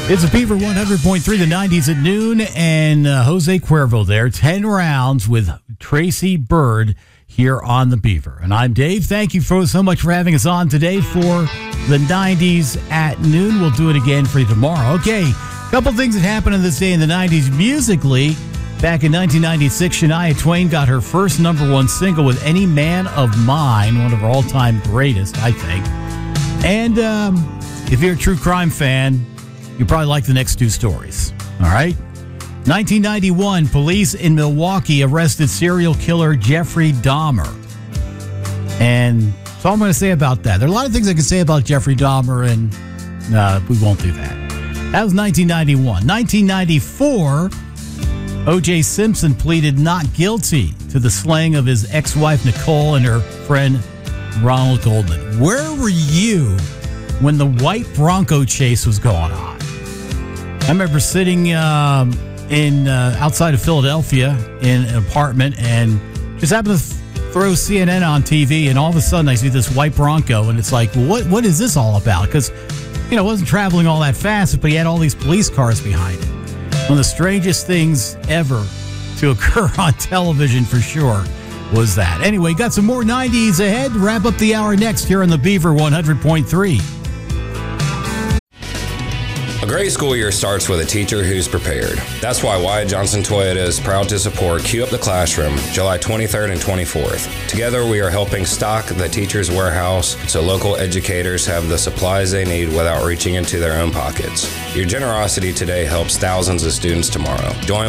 It's a Beaver 100.3, the 90s at noon, and Jose Cuervo there. 10 rounds with Tracy Bird here on the Beaver. And I'm Dave. Thank you so much for having us on today for the 90s at noon. We'll do it again for you tomorrow. Okay, a couple things that happened on this day in the 90s musically. Back in 1996, Shania Twain got her first #1 single with Any Man of Mine, one of her all-time greatest, I think. And if you're a true crime fan, you probably like the next two stories. All right? 1991, police in Milwaukee arrested serial killer Jeffrey Dahmer. And that's all I'm going to say about that. There are a lot of things I can say about Jeffrey Dahmer, and we won't do that. That was 1991. 1994, O.J. Simpson pleaded not guilty to the slaying of his ex-wife Nicole and her friend Ronald Goldman. Where were you when the white Bronco chase was going on? I remember sitting outside of Philadelphia in an apartment and just happened to throw CNN on TV, and all of a sudden I see this white Bronco, and it's like, what is this all about? Because, it wasn't traveling all that fast, but he had all these police cars behind it. One of the strangest things ever to occur on television, for sure, was that. Anyway, got some more 90s ahead. Wrap up the hour next here on the Beaver 100.3. A great school year starts with a teacher who's prepared. That's why Wyatt Johnson Toyota is proud to support Queue Up the Classroom, July 23rd and 24th. Together, we are helping stock the Teacher's Warehouse so local educators have the supplies they need without reaching into their own pockets. Your generosity today helps thousands of students tomorrow. Join